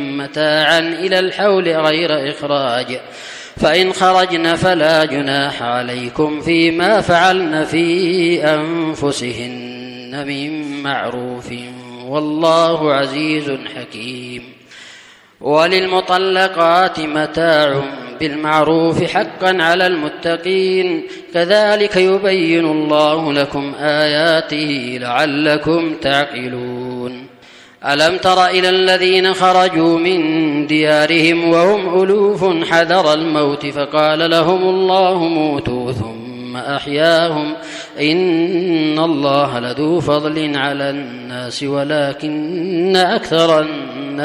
متاعا إلى الحول غير إخراج، فإن خرجن فلا جناح عليكم فيما فعلن في أنفسهن من معروف، والله عزيز حكيم. وللمطلقات متاع بالمعروف حقا على المتقين، كذلك يبين الله لكم آياته لعلكم تعقلون. ألم تر إلى الذين خرجوا من ديارهم وهم ألوف حذر الموت فقال لهم الله موتوا ثم أحياهم، إن الله لذو فضل على الناس ولكن أكثر الناس